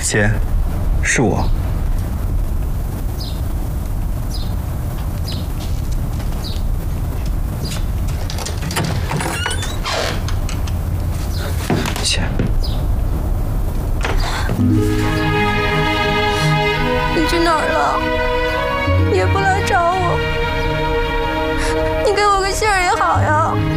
姐，是我。姐， 你去哪儿了？你也不来找我，你给我个信儿也好呀。